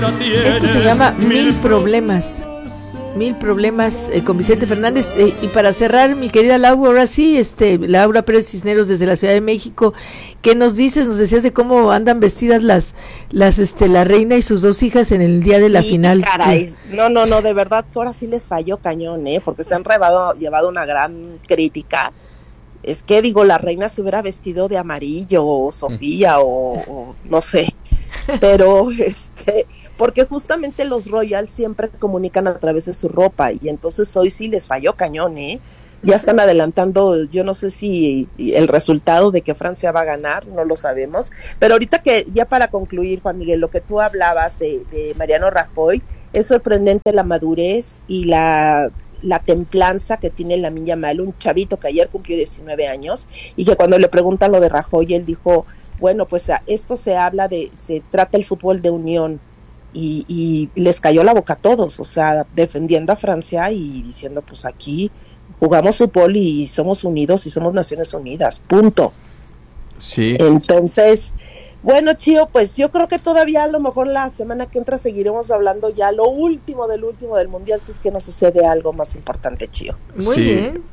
Esto se llama Mil Problemas. Mil Problemas con Vicente Fernández. Y para cerrar, mi querida Laura, ahora sí, Laura Pérez Cisneros desde la Ciudad de México, ¿qué nos dices? Nos decías de cómo andan vestidas la reina y sus dos hijas en el día de la final. Caray, no, de verdad que ahora sí les falló cañón, porque se han llevado una gran crítica. Es que digo, la reina se hubiera vestido de amarillo, o Sofía, o no sé, pero porque justamente los Royals siempre comunican a través de su ropa, y entonces hoy sí les falló cañón, ya están adelantando, yo no sé si el resultado de que Francia va a ganar, no lo sabemos, pero ahorita que, ya para concluir, Juan Miguel, lo que tú hablabas de Mariano Rajoy, es sorprendente la madurez y la templanza que tiene Lamine Yamal, un chavito que ayer cumplió 19 años, y que cuando le preguntan lo de Rajoy, él dijo, bueno, pues esto se trata el fútbol de unión, y les cayó la boca a todos, o sea, defendiendo a Francia y diciendo, pues aquí jugamos fútbol y somos unidos y somos Naciones Unidas, punto. Sí. Entonces, bueno, Chío, pues yo creo que todavía a lo mejor la semana que entra seguiremos hablando ya lo último del Mundial, si es que no sucede algo más importante, Chío. Muy bien.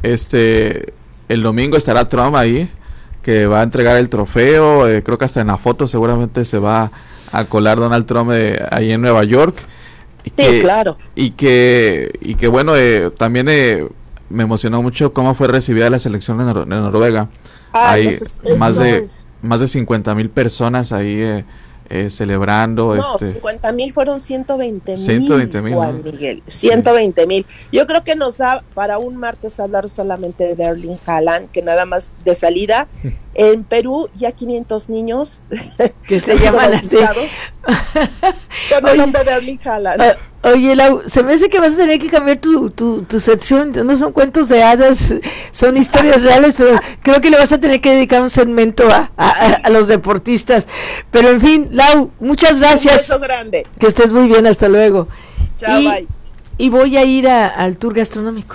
El domingo estará Trump ahí, que va a entregar el trofeo, creo que hasta en la foto seguramente se va a colar Donald Trump ahí en Nueva York. Sí, claro. Y que bueno, también me emocionó mucho cómo fue recibida la selección de Noruega. Hay más de 50,000 personas ahí celebrando. No, 50,000 fueron 120,000. 120,000, Juan Miguel, 120,000. Yo creo que nos da para un martes hablar solamente de Erling Haaland, que nada más de salida. En Perú ya 500 niños que se llaman así con el nombre de Erling Haaland. Oye, Lau, se me hace que vas a tener que cambiar tu sección. No son cuentos de hadas, son historias reales, pero creo que le vas a tener que dedicar un segmento a los deportistas. Pero en fin, Lau, muchas gracias. Un beso grande. Que estés muy bien, hasta luego. Chao, bye. Y voy a ir al tour gastronómico.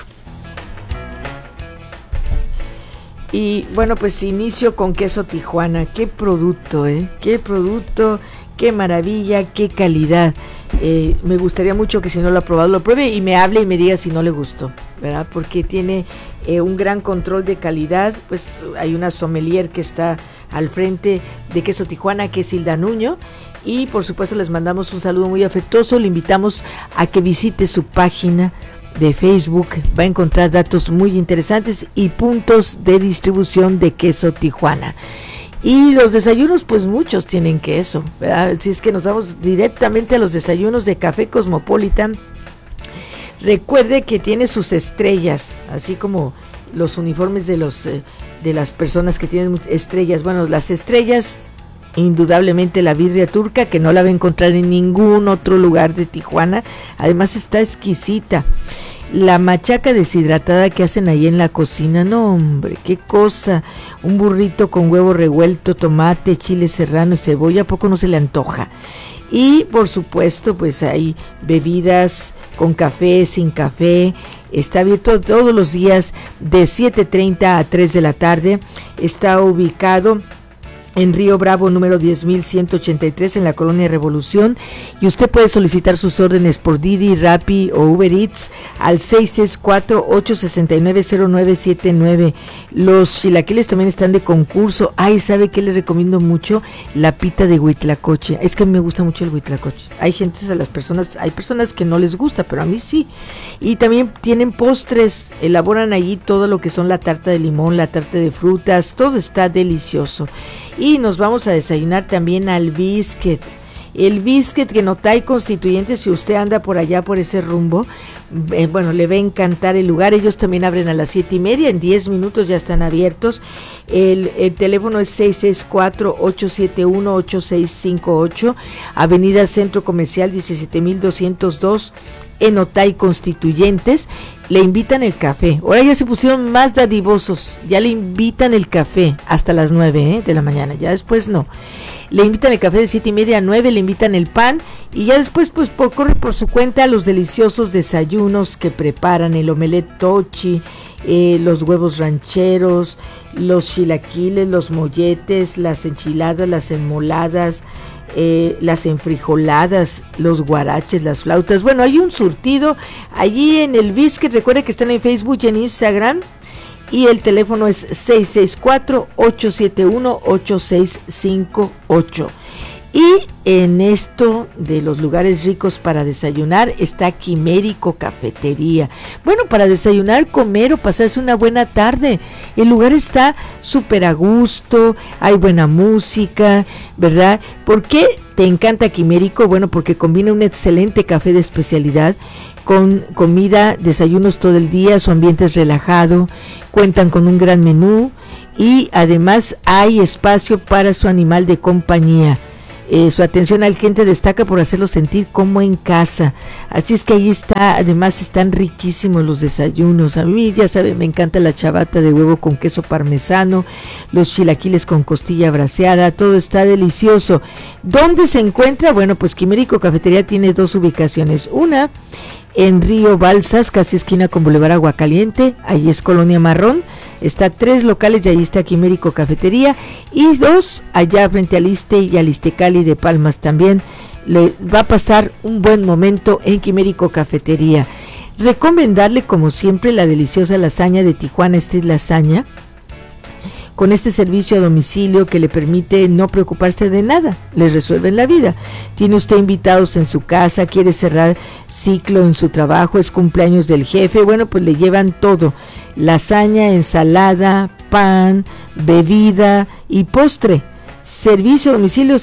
Y bueno, pues inicio con queso Tijuana. Qué producto, qué producto, qué maravilla, qué calidad. Me gustaría mucho que si no lo ha probado, lo pruebe y me hable y me diga si no le gustó, ¿verdad? Porque tiene un gran control de calidad. Pues hay una sommelier que está al frente de queso Tijuana, que es Hilda Nuño. Y por supuesto les mandamos un saludo muy afectuoso. Le invitamos a que visite su página de Facebook, va a encontrar datos muy interesantes y puntos de distribución de queso Tijuana. Y los desayunos, pues muchos tienen queso, ¿verdad? Si es que nos vamos directamente a los desayunos de Café Cosmopolitan, recuerde que tiene sus estrellas, así como los uniformes de las personas que tienen estrellas. Bueno, las estrellas, indudablemente la birria turca, que no la va a encontrar en ningún otro lugar de Tijuana, además está exquisita. La machaca deshidratada que hacen ahí en la cocina, no hombre, qué cosa. Un burrito con huevo revuelto, tomate, chile serrano y cebolla, ¿a poco no se le antoja? Y por supuesto, pues hay bebidas con café, sin café. Está abierto todos los días de 7:30 a 3 de la tarde. Está ubicado en Río Bravo, número 10.183, en la Colonia Revolución, y usted puede solicitar sus órdenes por Didi, Rappi o Uber Eats al 664-869-0979. Los chilaquiles también están de concurso. Ay, ¿sabe qué le recomiendo mucho? La pita de huitlacoche. Es que a mí me gusta mucho el huitlacoche. Hay personas que no les gusta, pero a mí sí. Y también tienen postres, elaboran allí todo lo que son la tarta de limón, la tarta de frutas, todo está delicioso. Y nos vamos a desayunar también al Biscuit. El Biscuit que en Otay Constituyente, si usted anda por allá por ese rumbo, bueno, le va a encantar el lugar. Ellos también abren a las 7:30, en 10 minutos ya están abiertos. El teléfono es 664-871-8658, Avenida Centro Comercial 17.202, en Otay Constituyentes. Le invitan el café. Ahora ya se pusieron más dadivosos, ya le invitan el café hasta las 9 de la mañana, ya después no. Le invitan el café de 7:30 a 9, le invitan el pan, y ya después pues corre por su cuenta los deliciosos desayunos que preparan: el omelette tochi, los huevos rancheros, los chilaquiles, los molletes, las enchiladas, las enmoladas, las enfrijoladas, los guaraches, las flautas. Bueno, hay un surtido allí en el Biscuit. Recuerda que están en Facebook y en Instagram. Y el teléfono es 664-871-8658. Y en esto de los lugares ricos para desayunar está Quimérico Cafetería. Bueno, para desayunar, comer o pasarse una buena tarde. El lugar está súper a gusto, hay buena música, ¿verdad? ¿Por qué te encanta Quimérico? Bueno, porque combina un excelente café de especialidad con comida, desayunos todo el día, su ambiente es relajado, cuentan con un gran menú y además hay espacio para su animal de compañía. Su atención al cliente destaca por hacerlo sentir como en casa. Así es que ahí está, además están riquísimos los desayunos. A mí, ya saben, me encanta la chabata de huevo con queso parmesano, los chilaquiles con costilla braseada, todo está delicioso. ¿Dónde se encuentra? Bueno, pues Quimérico Cafetería tiene 2 ubicaciones. Una en Río Balsas, casi esquina con Boulevard Aguacaliente, ahí es Colonia Marrón. Está 3 locales y ahí está Quimérico Cafetería, y 2 allá frente al Iste y al Istecali de Palmas también. Le va a pasar un buen momento en Quimérico Cafetería. Recomendarle como siempre la deliciosa lasaña de Tijuana Street Lasaña, con este servicio a domicilio que le permite no preocuparse de nada, le resuelven la vida. Tiene usted invitados en su casa, quiere cerrar ciclo en su trabajo, es cumpleaños del jefe, bueno, pues le llevan todo: lasaña, ensalada, pan, bebida y postre. Servicio a domicilio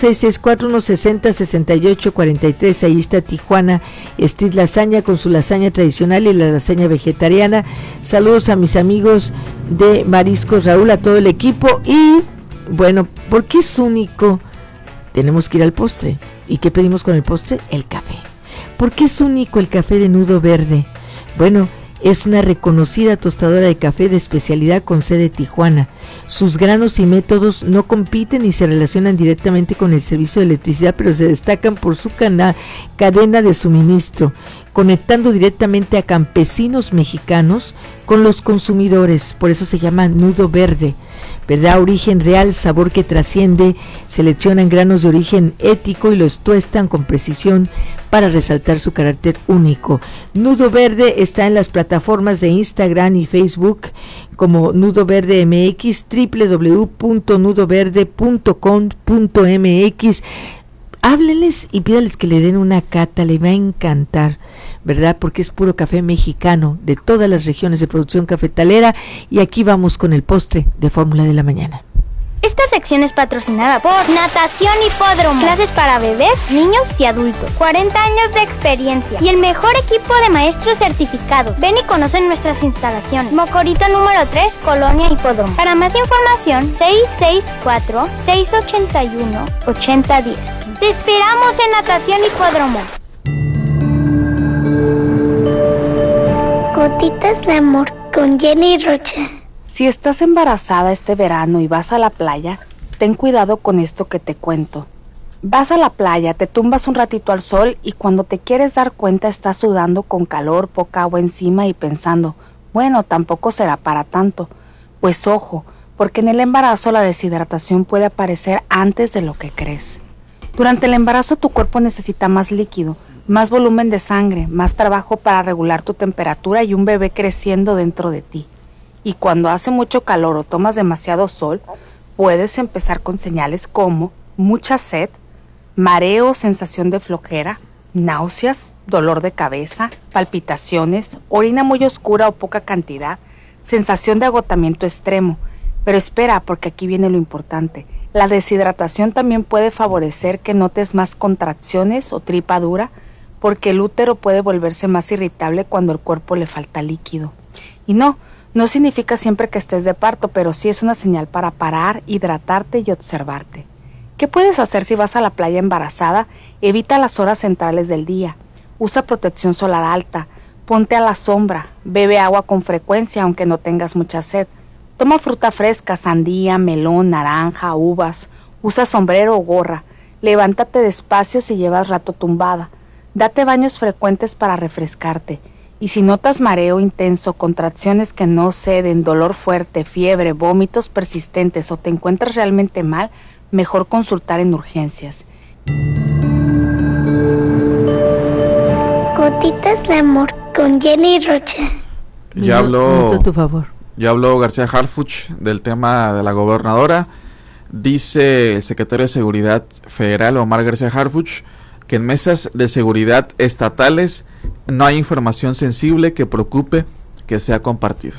664-160-6843. Ahí está Tijuana Street Lasaña con su lasaña tradicional y la lasaña vegetariana. Saludos a mis amigos de Mariscos Raúl, a todo el equipo. Y bueno, ¿por qué es único? Tenemos que ir al postre. ¿Y qué pedimos con el postre? El café. ¿Por qué es único el café de Nudo Verde? Bueno, es una reconocida tostadora de café de especialidad con sede Tijuana. Sus granos y métodos no compiten y se relacionan directamente con el servicio de electricidad, pero se destacan por su cadena de suministro, conectando directamente a campesinos mexicanos con los consumidores. Por eso se llama Nudo Verde, ¿verdad? Origen real, sabor que trasciende. Seleccionan granos de origen ético y los tuestan con precisión para resaltar su carácter único. Nudo Verde está en las plataformas de Instagram y Facebook como Nudo Verde MX, www.nudoverde.com.mx. Háblenles y pídales que le den una cata, le va a encantar, ¿verdad? Porque es puro café mexicano de todas las regiones de producción cafetalera. Y aquí vamos con el postre de Fórmula de la Mañana. Esta sección es patrocinada por Natación Hipódromo. Clases para bebés, niños y adultos. 40 años de experiencia y el mejor equipo de maestros certificados. Ven y conoce nuestras instalaciones. Mocorito número 3, Colonia Hipódromo. Para más información, 664-681-8010. Te esperamos en Natación Hipódromo. Gotitas de amor con Jenny Rocha. Si estás embarazada este verano y vas a la playa, ten cuidado con esto que te cuento. Vas a la playa, te tumbas un ratito al sol y cuando te quieres dar cuenta estás sudando con calor, poca agua encima y pensando, bueno, tampoco será para tanto. Pues ojo, porque en el embarazo la deshidratación puede aparecer antes de lo que crees. Durante el embarazo tu cuerpo necesita más líquido, más volumen de sangre, más trabajo para regular tu temperatura y un bebé creciendo dentro de ti. Y cuando hace mucho calor o tomas demasiado sol, puedes empezar con señales como mucha sed, mareo, sensación de flojera, náuseas, dolor de cabeza, palpitaciones, orina muy oscura o poca cantidad, sensación de agotamiento extremo. Pero espera, porque aquí viene lo importante. La deshidratación también puede favorecer que notes más contracciones o tripa dura, porque el útero puede volverse más irritable cuando el cuerpo le falta líquido. Y no significa siempre que estés de parto, pero sí es una señal para parar, hidratarte y observarte. ¿Qué puedes hacer si vas a la playa embarazada? Evita las horas centrales del día. Usa protección solar alta. Ponte a la sombra. Bebe agua con frecuencia aunque no tengas mucha sed. Toma fruta fresca, sandía, melón, naranja, uvas. Usa sombrero o gorra. Levántate despacio si llevas rato tumbada. Date baños frecuentes para refrescarte. Y si notas mareo intenso, contracciones que no ceden, dolor fuerte, fiebre, vómitos persistentes o te encuentras realmente mal, mejor consultar en urgencias. Gotitas de amor con Jenny Rocha. Ya habló García Harfuch del tema de la gobernadora. Dice el secretario de Seguridad Federal, Omar García Harfuch, que en mesas de seguridad estatales no hay información sensible que preocupe que sea compartida.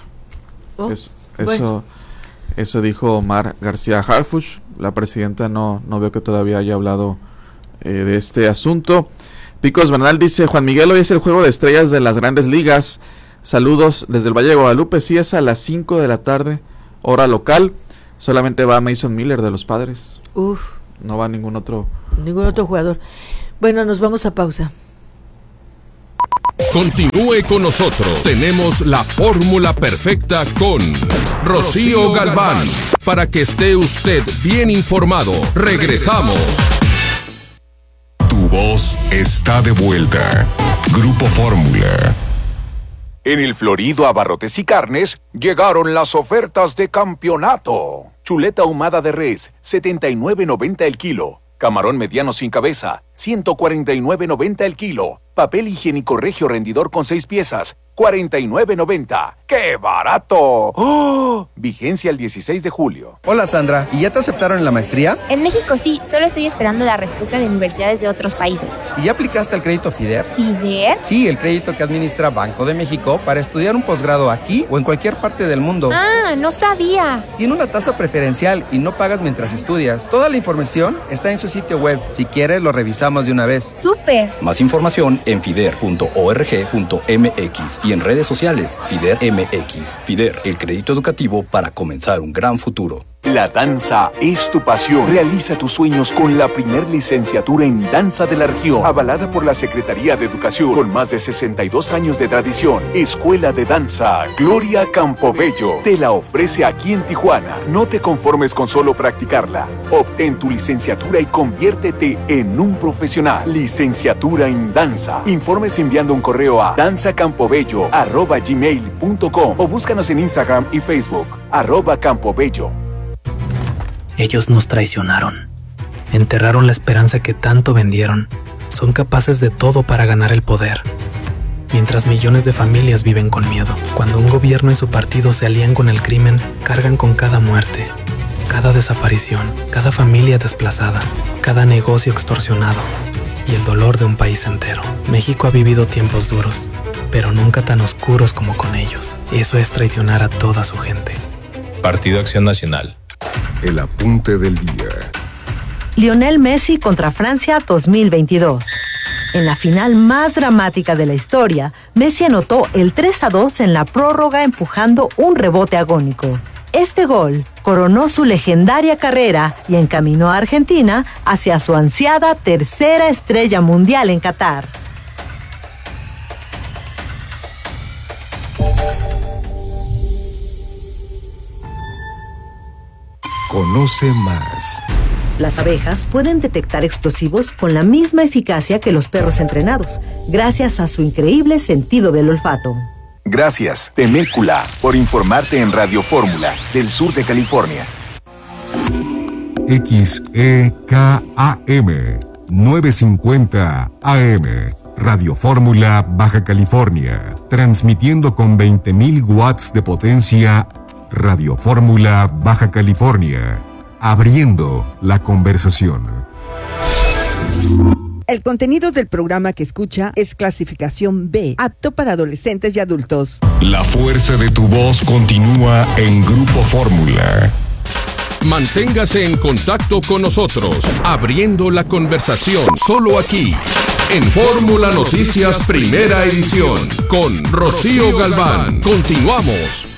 Eso dijo Omar García Harfuch. La presidenta no veo que todavía haya hablado de este asunto. Picos Bernal dice: Juan Miguel, hoy es el juego de estrellas de las Grandes Ligas. Saludos desde el Valle de Guadalupe. Sí, es a las 5 de la tarde, hora local. Solamente va Mason Miller de los Padres. No va ningún otro jugador. Bueno, nos vamos a pausa. Continúe con nosotros. Tenemos la fórmula perfecta con Rocío Galván. Para que esté usted bien informado. Regresamos. Tu voz está de vuelta. Grupo Fórmula. En el Florido Abarrotes y Carnes llegaron las ofertas de campeonato. Chuleta ahumada de res, $79.90 el kilo. Camarón mediano sin cabeza, $149.90 el kilo. Papel higiénico Regio rendidor con 6 piezas, $49.90. ¡Qué barato! ¡Oh! Vigencia el 16 de julio. Hola Sandra, ¿y ya te aceptaron en la maestría? En México sí, solo estoy esperando la respuesta de universidades de otros países. ¿Y ya aplicaste al crédito FIDER? ¿FIDER? Sí, el crédito que administra Banco de México para estudiar un posgrado aquí o en cualquier parte del mundo. ¡Ah, no sabía! Tiene una tasa preferencial y no pagas mientras estudias. Toda la información está en su sitio web. Si quieres, lo revisamos de una vez. ¡Súper! Más información en fider.org.mx y en redes sociales FIDER MX. FIDER, el crédito educativo para comenzar un gran futuro. La danza es tu pasión. Realiza tus sueños con la primer licenciatura en danza de la región, avalada por la Secretaría de Educación, con más de 62 años de tradición. Escuela de Danza Gloria Campobello te la ofrece aquí en Tijuana. No te conformes con solo practicarla. Obtén tu licenciatura y conviértete en un profesional. Licenciatura en danza. Informes enviando un correo a danzacampobello@gmail.com o búscanos en Instagram y Facebook @campobello. Ellos nos traicionaron, enterraron la esperanza que tanto vendieron, son capaces de todo para ganar el poder. Mientras millones de familias viven con miedo, cuando un gobierno y su partido se alían con el crimen, cargan con cada muerte, cada desaparición, cada familia desplazada, cada negocio extorsionado y el dolor de un país entero. México ha vivido tiempos duros, pero nunca tan oscuros como con ellos. Eso es traicionar a toda su gente. Partido Acción Nacional. El apunte del día. Lionel Messi contra Francia 2022. En la final más dramática de la historia, Messi anotó el 3-2 en la prórroga empujando un rebote agónico. Este gol coronó su legendaria carrera y encaminó a Argentina hacia su ansiada tercera estrella mundial en Qatar. Conoce más. Las abejas pueden detectar explosivos con la misma eficacia que los perros entrenados, gracias a su increíble sentido del olfato. Gracias, Temécula, por informarte en Radio Fórmula del sur de California. XEKAM 950 AM. Radio Fórmula, Baja California. Transmitiendo con 20.000 watts de potencia. Radio Fórmula, Baja California. Abriendo la conversación. El contenido del programa que escucha es clasificación B, apto para adolescentes y adultos. La fuerza de tu voz continúa en Grupo Fórmula. Manténgase en contacto con nosotros, abriendo la conversación, solo aquí, en Fórmula Noticias Primera Edición, con Rocío Galván. Continuamos.